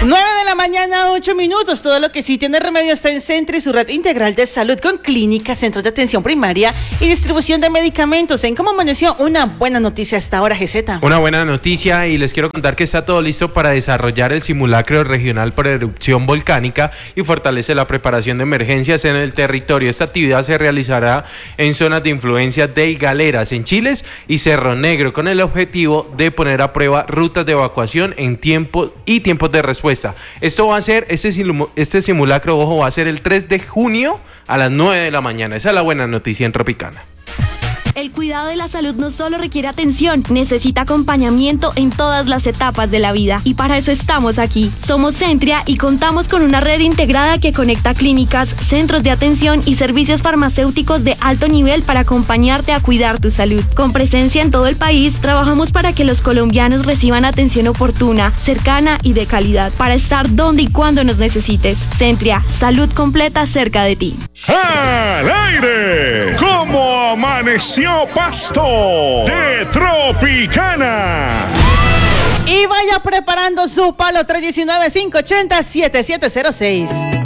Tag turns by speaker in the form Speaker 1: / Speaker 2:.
Speaker 1: 9 de la mañana, 8 minutos. Todo lo que sí tiene remedio está en Sentry, su red integral de salud con clínicas, centros de atención primaria y distribución de medicamentos. ¿En cómo amaneció? Una buena noticia hasta ahora, GZ.
Speaker 2: Una buena noticia, y les quiero contar que está todo listo para desarrollar el simulacro regional por erupción volcánica y fortalece la preparación de emergencias en el territorio. Esta actividad se realizará en zonas de influencia de Galeras, en Chiles y Cerro Negro, con el objetivo de poner a prueba rutas de evacuación en tiempos de respuesta. Esto va a ser, este simulacro, ojo, va a ser el 3 de junio a las 9 de la mañana. Esa es la buena noticia en Tropicana.
Speaker 3: El cuidado de la salud no solo requiere atención, necesita acompañamiento en todas las etapas de la vida. Y para eso estamos aquí. Somos Centria y contamos con una red integrada que conecta clínicas, centros de atención y servicios farmacéuticos de alto nivel para acompañarte a cuidar tu salud. Con presencia en todo el país, trabajamos para que los colombianos reciban atención oportuna, cercana y de calidad, para estar donde y cuando nos necesites. Centria, salud completa cerca de ti.
Speaker 4: ¡Al aire! ¿Cómo amaneció Pasto de Tropicana?
Speaker 1: Y vaya preparando su palo 319-580-7706.